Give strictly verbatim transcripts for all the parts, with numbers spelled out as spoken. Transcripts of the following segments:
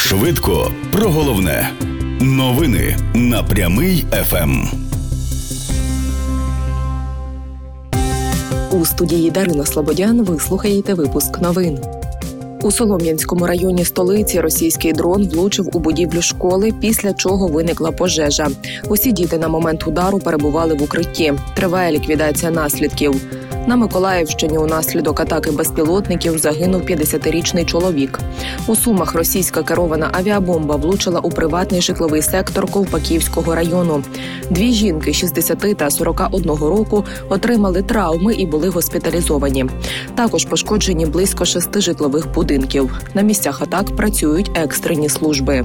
Швидко про головне. Новини на Прямий еф ем. У студії Дарина Слободян ви слухаєте випуск новин. У Солом'янському районі столиці російський дрон влучив у будівлю школи, після чого виникла пожежа. Усі діти на момент удару перебували в укритті. Триває ліквідація наслідків. На Миколаївщині унаслідок атаки безпілотників загинув п'ятдесятирічний чоловік. У Сумах російська керована авіабомба влучила у приватний житловий сектор Ковпаківського району. Дві жінки шістдесят та сорок один року отримали травми і були госпіталізовані. Також пошкоджені близько шести житлових будинків. На місцях атак працюють екстрені служби.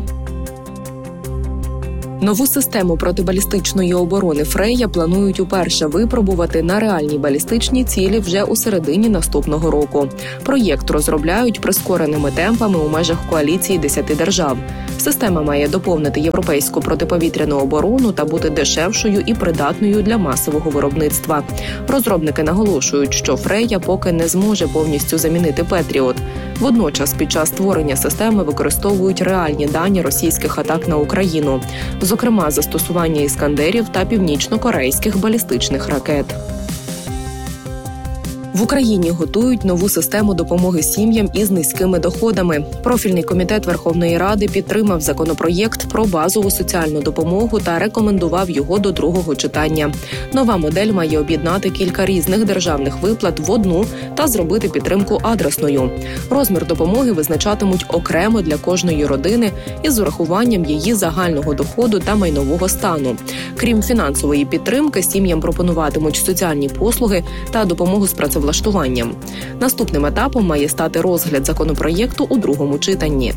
Нову систему протибалістичної оборони «Фрея» планують уперше випробувати на реальній балістичній цілі вже у середині наступного року. Проєкт розробляють прискореними темпами у межах коаліції десяти держав. Система має доповнити європейську протиповітряну оборону та бути дешевшою і придатною для масового виробництва. Розробники наголошують, що «Фрея» поки не зможе повністю замінити «Петріот». Водночас під час створення системи використовують реальні дані російських атак на Україну, зокрема застосування «Іскандерів» та північно-корейських балістичних ракет. В Україні готують нову систему допомоги сім'ям із низькими доходами. Профільний комітет Верховної Ради підтримав законопроєкт про базову соціальну допомогу та рекомендував його до другого читання. Нова модель має об'єднати кілька різних державних виплат в одну та зробити підтримку адресною. Розмір допомоги визначатимуть окремо для кожної родини із урахуванням її загального доходу та майнового стану. Крім фінансової підтримки, сім'ям пропонуватимуть соціальні послуги та допомогу з працевлаштуванням. влаштуванням. Наступним етапом має стати розгляд законопроєкту у другому читанні.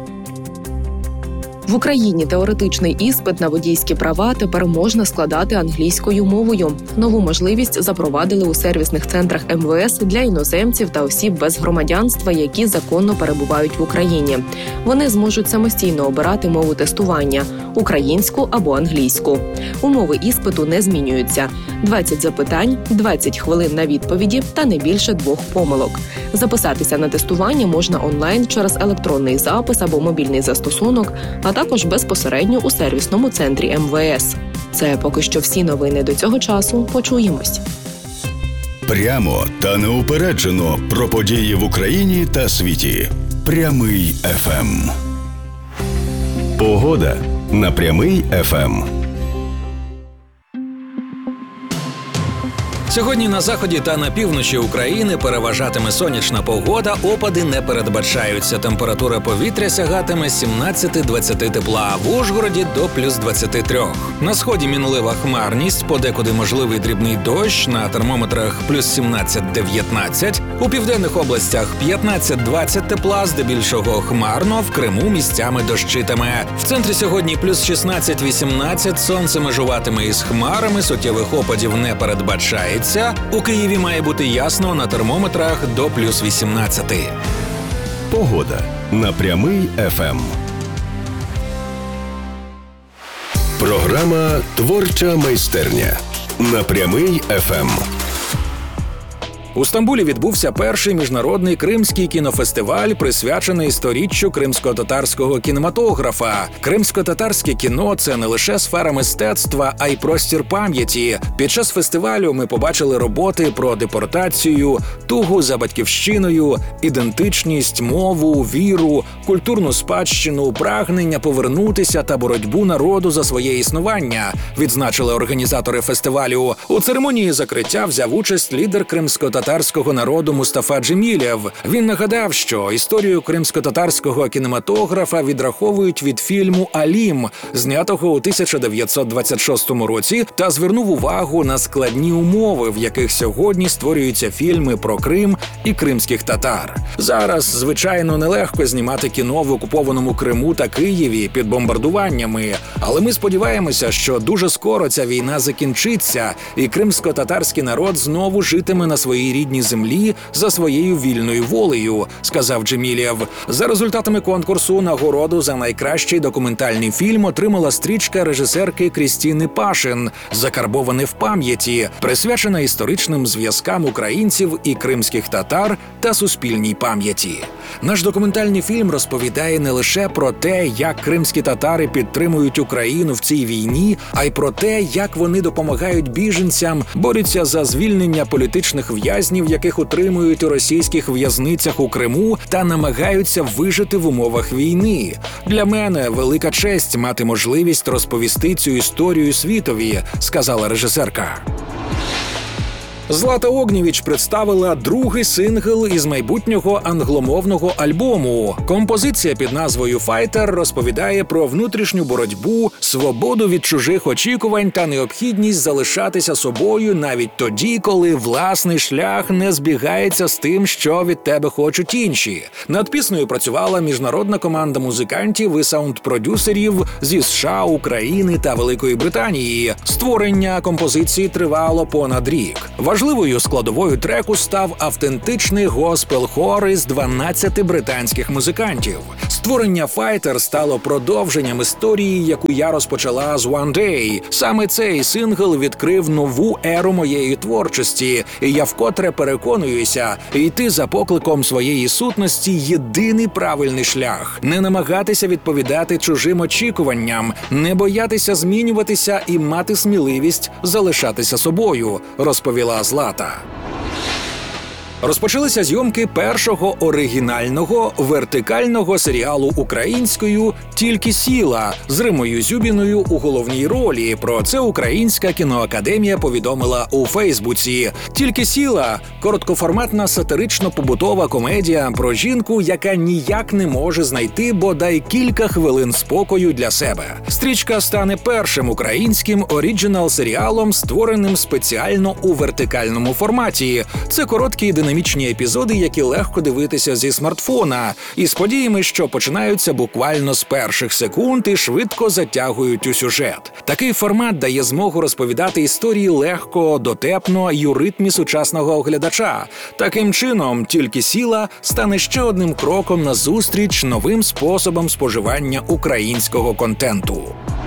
В Україні теоретичний іспит на водійські права тепер можна складати англійською мовою. Нову можливість запровадили у сервісних центрах ем ве ес для іноземців та осіб без громадянства, які законно перебувають в Україні. Вони зможуть самостійно обирати мову тестування – українську або англійську. Умови іспиту не змінюються. двадцять запитань, двадцять хвилин на відповіді та не більше двох помилок. Записатися на тестування можна онлайн через електронний запис або мобільний застосунок, а також безпосередньо у сервісному центрі ем ве ес. Це поки що всі новини до цього часу. Почуємось. Прямо та неупереджено про події в Україні та світі. Прямий еф ем. Погода на Прямий еф ем. Сьогодні на заході та на півночі України переважатиме сонячна погода, опади не передбачаються. Температура повітря сягатиме сімнадцять-двадцять тепла, в Ужгороді до плюс двадцять три. На сході мінлива хмарність, подекуди можливий дрібний дощ, на термометрах плюс сімнадцять-дев'ятнадцять. У південних областях п'ятнадцять-двадцять тепла, здебільшого хмарно, в Криму місцями дощитиме. В центрі сьогодні плюс шістнадцять-вісімнадцять, сонце межуватиме із хмарами, суттєвих опадів не передбачається. У Києві має бути ясно, на термометрах до плюс вісімнадцять. Погода на Прямий еф ем. Програма «Творча майстерня» на Прямий еф ем. У Стамбулі відбувся перший міжнародний кримський кінофестиваль, присвячений сторіччю кримсько-татарського кінематографа. Кримсько-татарське кіно – це не лише сфера мистецтва, а й простір пам'яті. Під час фестивалю ми побачили роботи про депортацію, тугу за батьківщиною, ідентичність, мову, віру, культурну спадщину, прагнення повернутися та боротьбу народу за своє існування, відзначили організатори фестивалю. У церемонії закриття взяв участь лідер кримсько-татарського татарського народу Мустафа Джемілєв. Він нагадав, що історію кримсько-татарського кінематографа відраховують від фільму «Алім», знятого у тисяча дев'ятсот двадцять шостому році, та звернув увагу на складні умови, в яких сьогодні створюються фільми про Крим і кримських татар. Зараз, звичайно, нелегко знімати кіно в окупованому Криму та Києві під бомбардуваннями, але ми сподіваємося, що дуже скоро ця війна закінчиться, і кримсько-татарський народ знову житиме на своїй рідній землі за своєю вільною волею, сказав Джемілєв. За результатами конкурсу нагороду за найкращий документальний фільм отримала стрічка режисерки Крістіни Пашин «Закарбоване в пам'яті», присвячена історичним зв'язкам українців і кримських татар та суспільній пам'яті. Наш документальний фільм розповідає не лише про те, як кримські татари підтримують Україну в цій війні, а й про те, як вони допомагають біженцям, борються за звільнення політичних в'язнів, яких утримують у російських в'язницях у Криму, та намагаються вижити в умовах війни. Для мене велика честь мати можливість розповісти цю історію світові, сказала режисерка. Злата Огнєвіч представила другий сингл із майбутнього англомовного альбому. Композиція під назвою «Fighter» розповідає про внутрішню боротьбу, свободу від чужих очікувань та необхідність залишатися собою навіть тоді, коли власний шлях не збігається з тим, що від тебе хочуть інші. Над піснею працювала міжнародна команда музикантів і саунд-продюсерів зі США, України та Великої Британії. Створення композиції тривало понад рік. Важливою складовою треку став автентичний госпел-хор із дванадцяти британських музикантів. Створення «Fighter» стало продовженням історії, яку я розпочала з «One Day». Саме цей сингл відкрив нову еру моєї творчості, і я вкотре переконуюся, йти за покликом своєї сутності – єдиний правильний шлях. Не намагатися відповідати чужим очікуванням, не боятися змінюватися і мати сміливість залишатися собою, розповіла Злата. Розпочалися зйомки першого оригінального вертикального серіалу українською «Тільки сіла» з Римою Зюбіною у головній ролі. Про це Українська кіноакадемія повідомила у Фейсбуці. «Тільки сіла» – короткоформатна сатирично-побутова комедія про жінку, яка ніяк не може знайти бодай кілька хвилин спокою для себе. Стрічка стане першим українським оріджинал-серіалом, створеним спеціально у вертикальному форматі. Це короткі динамічні епізоди, які легко дивитися зі смартфона, із подіями, що починаються буквально з перших секунд і швидко затягують у сюжет. Такий формат дає змогу розповідати історії легко, дотепно й у ритмі сучасного глядача. Таким чином, «Тільки сіла» стане ще одним кроком назустріч новим способам споживання українського контенту.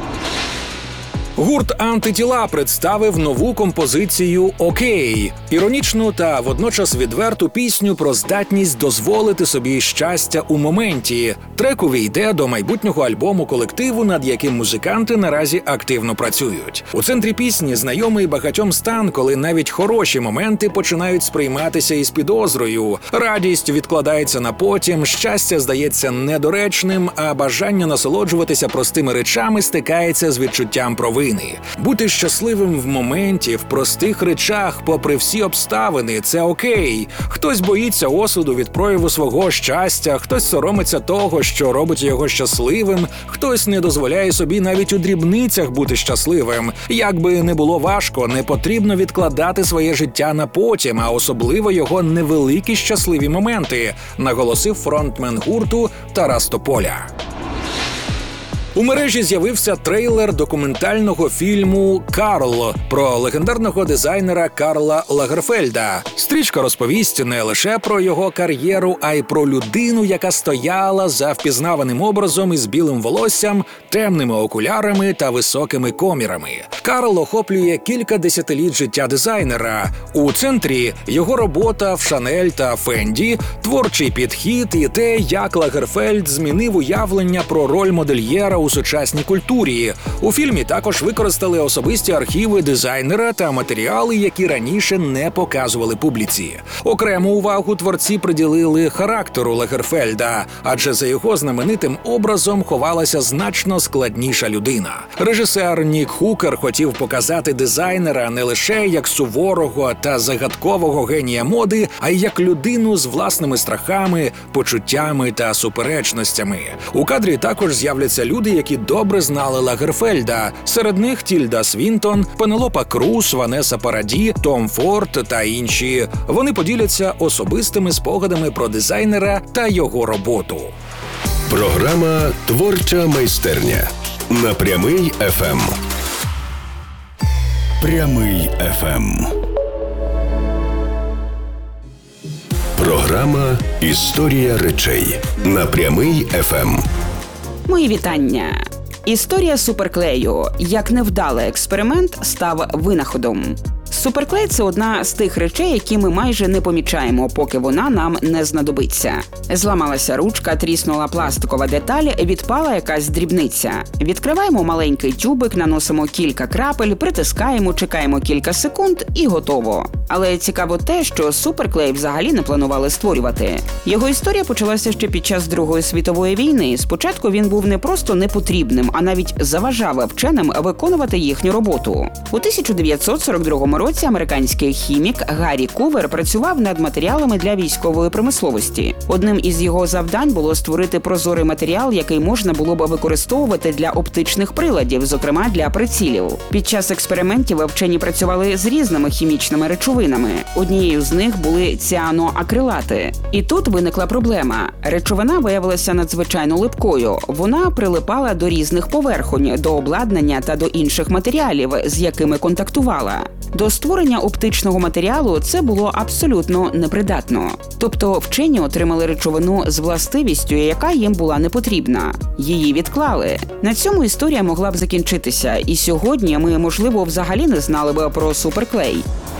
Гурт «Антитіла» представив нову композицію «Окей» – іронічну та водночас відверту пісню про здатність дозволити собі щастя у моменті. Трек увійде до майбутнього альбому колективу, над яким музиканти наразі активно працюють. У центрі пісні знайомий багатьом стан, коли навіть хороші моменти починають сприйматися із підозрою. Радість відкладається на потім, щастя здається недоречним, а бажання насолоджуватися простими речами стикається з відчуттям провини. Бути щасливим в моменті, в простих речах, попри всі обставини – це окей. Хтось боїться осуду від прояву свого щастя, хтось соромиться того, що робить його щасливим, хтось не дозволяє собі навіть у дрібницях бути щасливим. Як би не було важко, не потрібно відкладати своє життя на потім, а особливо його невеликі щасливі моменти, наголосив фронтмен гурту Тарас Тополя. У мережі з'явився трейлер документального фільму «Карл» про легендарного дизайнера Карла Лагерфельда. Стрічка розповість не лише про його кар'єру, а й про людину, яка стояла за впізнаваним образом із білим волоссям, темними окулярами та високими комірами. Карл охоплює кілька десятиліть життя дизайнера. У центрі його робота в Шанель та Фенді, творчий підхід і те, як Лагерфельд змінив уявлення про роль модельєра у сучасній культурі. У фільмі також використали особисті архіви дизайнера та матеріали, які раніше не показували публіці. Окрему увагу творці приділили характеру Лагерфельда, адже за його знаменитим образом ховалася значно складніша людина. Режисер Нік Хукер хотів показати дизайнера не лише як суворого та загадкового генія моди, а й як людину з власними страхами, почуттями та суперечностями. У кадрі також з'являться люди, які добре знали Лагерфельда. Серед них Тільда Свінтон, Пенелопа Круз, Ванеса Параді, Том Форд та інші. Вони поділяться особистими спогадами про дизайнера та його роботу. Програма «Творча майстерня» на Прямий еф ем. Прямий еф ем. Програма «Історія речей» на Прямий еф ем. Мої вітання. Історія суперклею, як невдалий експеримент, став винаходом. Суперклей – це одна з тих речей, які ми майже не помічаємо, поки вона нам не знадобиться. Зламалася ручка, тріснула пластикова деталь, відпала якась дрібниця. Відкриваємо маленький тюбик, наносимо кілька крапель, притискаємо, чекаємо кілька секунд і готово. Але цікаво те, що суперклей взагалі не планували створювати. Його історія почалася ще під час Другої світової війни. Спочатку він був не просто непотрібним, а навіть заважав вченим виконувати їхню роботу. У тисяча дев'ятсот сорок другому році американський хімік Гаррі Кувер працював над матеріалами для військової промисловості. Одним із його завдань було створити прозорий матеріал, який можна було б використовувати для оптичних приладів, зокрема для прицілів. Під час експериментів вчені працювали з різними хімічними речовинами. Однією з них були ціаноакрилати. І тут виникла проблема. Речовина виявилася надзвичайно липкою. Вона прилипала до різних поверхонь, до обладнання та до інших матеріалів, з якими контактувала. До створення оптичного матеріалу це було абсолютно непридатно. Тобто вчені отримали речовину з властивістю, яка їм була не потрібна. Її відклали. На цьому історія могла б закінчитися, і сьогодні ми, можливо, взагалі не знали б про суперклей.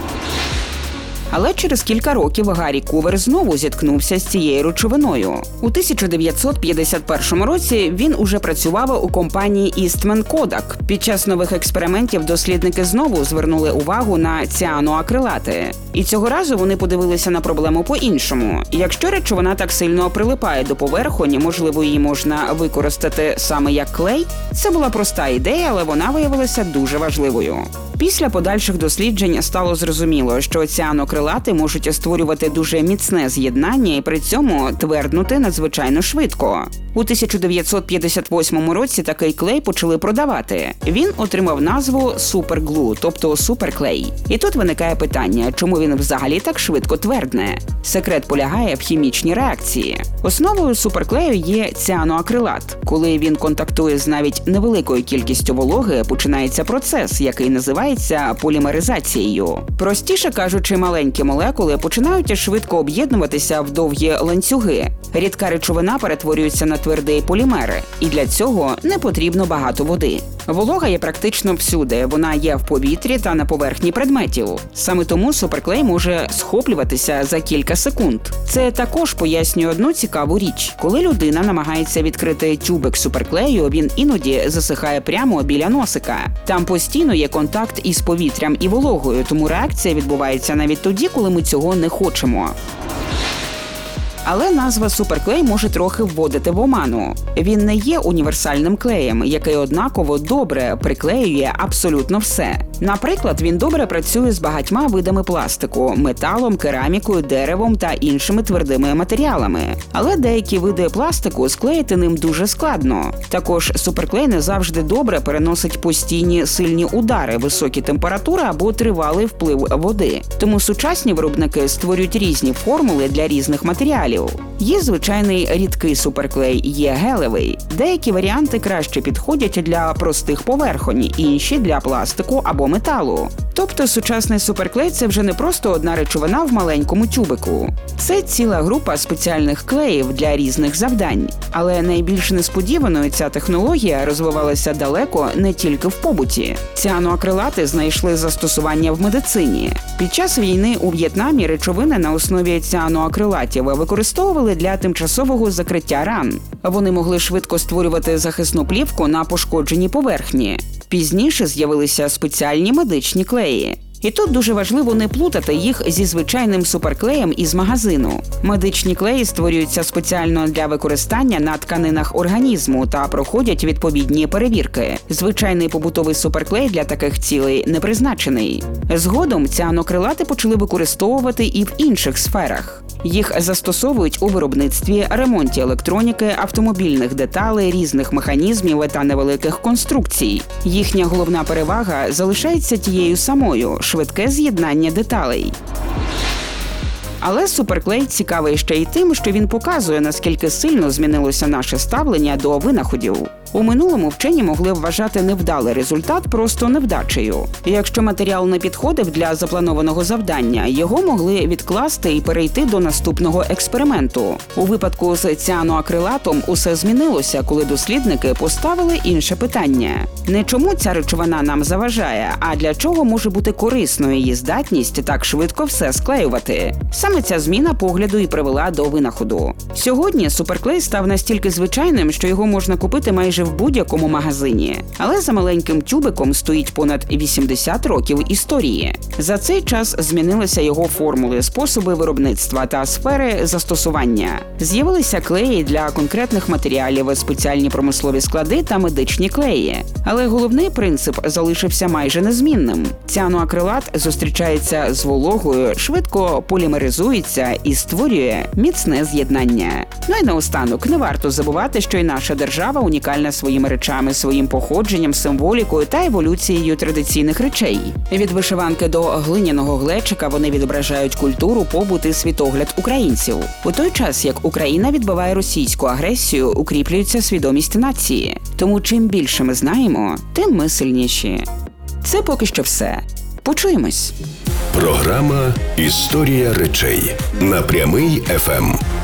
Але через кілька років Гаррі Кувер знову зіткнувся з цією речовиною. У тисяча дев'ятсот п'ятдесят першому році він уже працював у компанії Eastman Kodak. Під час нових експериментів дослідники знову звернули увагу на ціаноакрилати. І цього разу вони подивилися на проблему по-іншому. Якщо речовина так сильно прилипає до поверхонь, можливо, її можна використати саме як клей? Це була проста ідея, але вона виявилася дуже важливою. Після подальших досліджень стало зрозуміло, що ціанокрилати можуть створювати дуже міцне з'єднання і при цьому тверднути надзвичайно швидко. У тисяча дев'ятсот п'ятдесят восьмому році такий клей почали продавати. Він отримав назву суперглу, тобто суперклей. І тут виникає питання, чому він взагалі так швидко твердне? Секрет полягає в хімічній реакції. Основою суперклею є ціаноакрилат. Коли він контактує з навіть невеликою кількістю вологи, починається процес, який називається полімеризацією. Простіше кажучи, маленькі молекули починають швидко об'єднуватися в довгі ланцюги. Рідка речовина перетворюється на твердий полімер, і для цього не потрібно багато води. Волога є практично всюди, вона є в повітрі та на поверхні предметів. Саме тому суперклей може схоплюватися за кілька секунд. Це також пояснює одну цікаву річ. Коли людина намагається відкрити тюбик суперклею, він іноді засихає прямо біля носика. Там постійно є контакт із повітрям і вологою, тому реакція відбувається навіть тоді, коли ми цього не хочемо. Але назва суперклей може трохи вводити в оману. Він не є універсальним клеєм, який однаково добре приклеює абсолютно все. Наприклад, він добре працює з багатьма видами пластику – металом, керамікою, деревом та іншими твердими матеріалами. Але деякі види пластику склеїти ним дуже складно. Також суперклей не завжди добре переносить постійні сильні удари, високі температури або тривалий вплив води. Тому сучасні виробники створюють різні формули для різних матеріалів. Є звичайний рідкий суперклей, є гелевий. Деякі варіанти краще підходять для простих поверхонь, інші – для пластику або металу. Тобто сучасний суперклей – це вже не просто одна речовина в маленькому тюбику. Це ціла група спеціальних клеїв для різних завдань. Але найбільш несподіваною ця технологія розвивалася далеко не тільки в побуті. Ціаноакрилати знайшли застосування в медицині. Під час війни у В'єтнамі речовини на основі ціаноакрилатів використовували для тимчасового закриття ран. Вони могли швидко створювати захисну плівку на пошкодженій поверхні. Пізніше з'явилися спеціальні медичні клеї. І тут дуже важливо не плутати їх зі звичайним суперклеєм із магазину. Медичні клеї створюються спеціально для використання на тканинах організму та проходять відповідні перевірки. Звичайний побутовий суперклей для таких цілей не призначений. Згодом ціанокрилати почали використовувати і в інших сферах. Їх застосовують у виробництві, ремонті електроніки, автомобільних деталей, різних механізмів та невеликих конструкцій. Їхня головна перевага залишається тією самою – швидке з'єднання деталей. Але суперклей цікавий ще й тим, що він показує, наскільки сильно змінилося наше ставлення до винаходів. У минулому вчені могли вважати невдалий результат просто невдачею. Якщо матеріал не підходив для запланованого завдання, його могли відкласти і перейти до наступного експерименту. У випадку з ціаноакрилатом усе змінилося, коли дослідники поставили інше питання. Не чому ця речовина нам заважає, а для чого може бути корисною її здатність так швидко все склеювати. Саме ця зміна погляду і привела до винаходу. Сьогодні суперклей став настільки звичайним, що його можна купити майже в будь-якому магазині. Але за маленьким тюбиком стоїть понад вісімдесят років історії. За цей час змінилися його формули, способи виробництва та сфери застосування. З'явилися клеї для конкретних матеріалів, спеціальні промислові склади та медичні клеї. Але головний принцип залишився майже незмінним. Ціаноакрилат зустрічається з вологою, швидко полімеризується і створює міцне з'єднання. Ну і наостанок, не варто забувати, що і наша держава унікальна своїми речами, своїм походженням, символікою та еволюцією традиційних речей. Від вишиванки до глиняного глечика вони відображають культуру, побут і світогляд українців. У той час, як Україна відбиває російську агресію, укріплюється свідомість нації. Тому чим більше ми знаємо, тим ми сильніші. Це поки що все. Почуємось. Програма «Історія речей» на Прямий еф ем.